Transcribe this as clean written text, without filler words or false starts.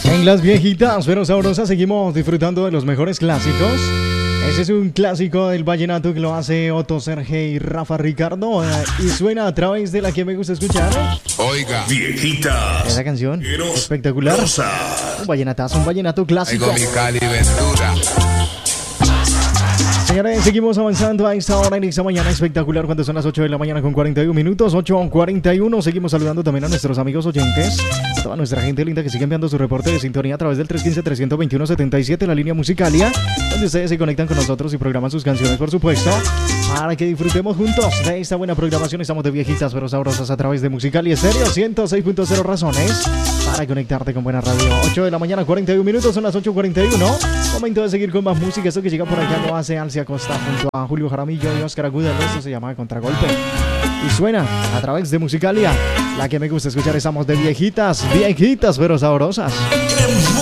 En las viejitas pero sabrosas seguimos disfrutando de los mejores clásicos. Ese es un clásico del vallenato que lo hace Otto Serge y Rafa Ricardo y suena a través de la que me gusta escuchar. Oiga, viejitas. Esa canción espectacular. Un vallenatazo, un vallenato clásico. Oigo mi Cali Ventura. Señores, seguimos avanzando a esta hora en esta mañana espectacular cuando son las 8 de la mañana con 41 minutos, 8:41. Seguimos saludando también a nuestros amigos oyentes, a toda nuestra gente linda que sigue enviando su reporte de sintonía a través del 315-321-77, la línea Musicalia, donde ustedes se conectan con nosotros y programan sus canciones, por supuesto, para que disfrutemos juntos de esta buena programación. Estamos de viejitas pero sabrosas a través de Musicalia Estéreo 106.0 razones para conectarte con buena radio. 8 de la mañana, 41 minutos, son las 8:41. Momento de seguir con más música. Esto que llega por acá lo hace Alcia Costa junto a Julio Jaramillo y Oscar Agudelo. Esto se llama Contragolpe y suena a través de Musicalia. La que me gusta escuchar, estamos de viejitas, viejitas pero sabrosas.